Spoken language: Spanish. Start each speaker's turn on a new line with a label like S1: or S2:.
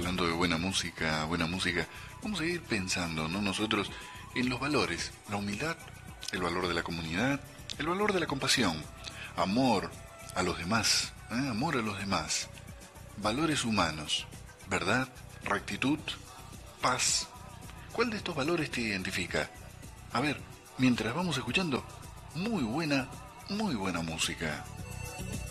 S1: hablando de buena música, vamos a ir pensando, ¿no? Nosotros en los valores, la humildad, el valor de la comunidad, el valor de la compasión, amor a los demás, amor a los demás, valores humanos, verdad, rectitud, paz. ¿Cuál de estos valores te identifica? A ver, mientras vamos escuchando, muy buena música.